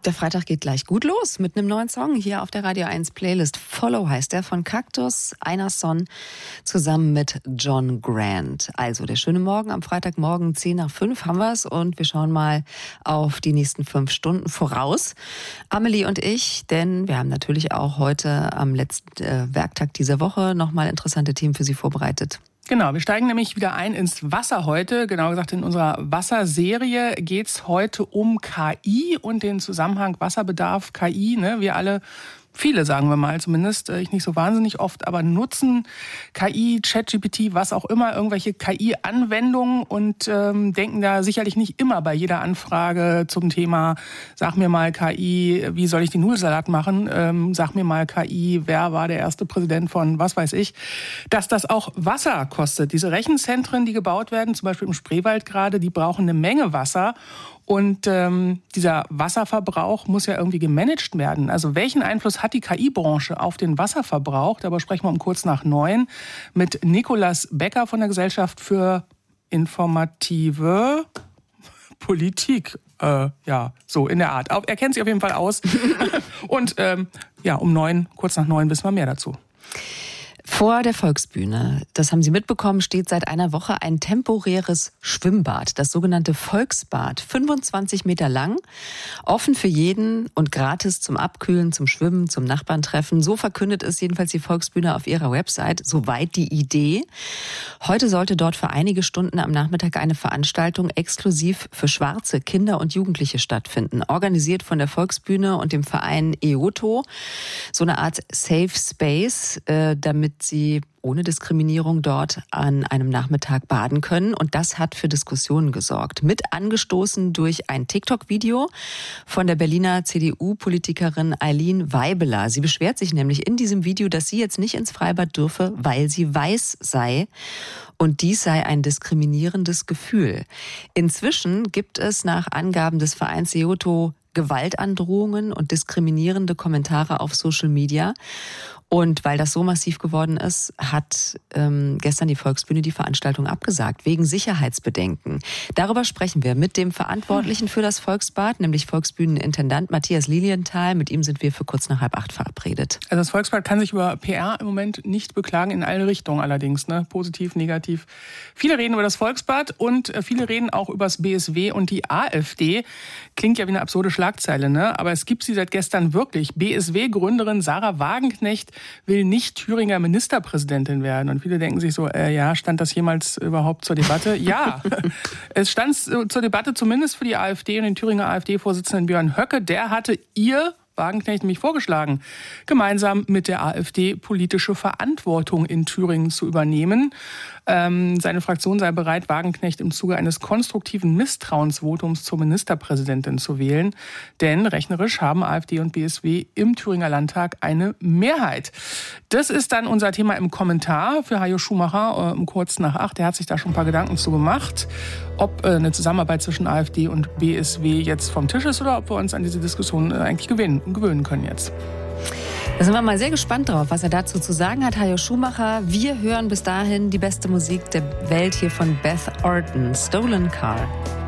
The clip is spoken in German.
Der Freitag geht gleich gut los mit einem neuen Song hier auf der Radio 1 Playlist. Follow heißt der von Cactus, Einarsson zusammen mit John Grant. Also der schöne Morgen am Freitagmorgen 4:10 haben wir es und wir schauen mal auf die nächsten 5 Stunden voraus. Amelie und ich, denn wir haben natürlich auch heute am letzten Werktag dieser Woche nochmal interessante Themen für Sie vorbereitet. Genau, wir steigen nämlich wieder ein ins Wasser heute. Genau gesagt, in unserer Wasserserie geht es heute um KI und den Zusammenhang Wasserbedarf, KI. Wir alle, viele sagen wir mal zumindest, ich nicht so wahnsinnig oft, aber nutzen KI, ChatGPT, was auch immer, irgendwelche KI-Anwendungen und denken da sicherlich nicht immer bei jeder Anfrage zum Thema, sag mir mal KI, wie soll ich den Nudelsalat machen? Sag mir mal KI, wer war der erste Präsident von was weiß ich, dass das auch Wasser kostet. Diese Rechenzentren, die gebaut werden, zum Beispiel im Spreewald gerade, die brauchen eine Menge Wasser. Und dieser Wasserverbrauch muss ja irgendwie gemanagt werden. Also welchen Einfluss hat die KI-Branche auf den Wasserverbrauch? Darüber sprechen wir um 8:45 mit Nicolas Becker von der Gesellschaft für informative Politik. So in der Art. Er kennt sich auf jeden Fall aus. Und um 9:09 wissen wir mehr dazu. Vor der Volksbühne, das haben Sie mitbekommen, steht seit einer Woche ein temporäres Schwimmbad, das sogenannte Volksbad, 25 Meter lang, offen für jeden und gratis zum Abkühlen, zum Schwimmen, zum Nachbarntreffen. So verkündet es jedenfalls die Volksbühne auf ihrer Website, soweit die Idee. Heute sollte dort für einige Stunden am Nachmittag eine Veranstaltung exklusiv für schwarze Kinder und Jugendliche stattfinden, organisiert von der Volksbühne und dem Verein EOTO, so eine Art Safe Space, damit sie ohne Diskriminierung dort an einem Nachmittag baden können. Und das hat für Diskussionen gesorgt. Mit angestoßen durch ein TikTok-Video von der Berliner CDU-Politikerin Eileen Weibeler. Sie beschwert sich nämlich in diesem Video, dass sie jetzt nicht ins Freibad dürfe, weil sie weiß sei. Und dies sei ein diskriminierendes Gefühl. Inzwischen gibt es nach Angaben des Vereins EOTO Gewaltandrohungen und diskriminierende Kommentare auf Social Media. Und weil das so massiv geworden ist, hat gestern die Volksbühne die Veranstaltung abgesagt, wegen Sicherheitsbedenken. Darüber sprechen wir mit dem Verantwortlichen für das Volksbad, nämlich Volksbühnenintendant Matthias Lilienthal. Mit ihm sind wir für 7:45 verabredet. Also das Volksbad kann sich über PR im Moment nicht beklagen, in alle Richtungen allerdings, positiv, negativ. Viele reden über das Volksbad und viele reden auch über das BSW und die AfD. Klingt ja wie eine absurde Schlagzeile, aber es gibt sie seit gestern wirklich. BSW-Gründerin Sarah Wagenknecht will nicht Thüringer Ministerpräsidentin werden. Und viele denken sich so, stand das jemals überhaupt zur Debatte? Ja, es stand zur Debatte zumindest für die AfD und den Thüringer AfD-Vorsitzenden Björn Höcke. Der hatte Wagenknecht nämlich vorgeschlagen, gemeinsam mit der AfD politische Verantwortung in Thüringen zu übernehmen. Seine Fraktion sei bereit, Wagenknecht im Zuge eines konstruktiven Misstrauensvotums zur Ministerpräsidentin zu wählen. Denn rechnerisch haben AfD und BSW im Thüringer Landtag eine Mehrheit. Das ist dann unser Thema im Kommentar für Hajo Schumacher um 7:45. Der hat sich da schon ein paar Gedanken zu gemacht, ob eine Zusammenarbeit zwischen AfD und BSW jetzt vom Tisch ist oder ob wir uns an diese Diskussion eigentlich gewöhnen können jetzt. Da sind wir mal sehr gespannt drauf, was er dazu zu sagen hat. Hajo Schumacher, wir hören bis dahin die beste Musik der Welt hier von Beth Orton, Stolen Car.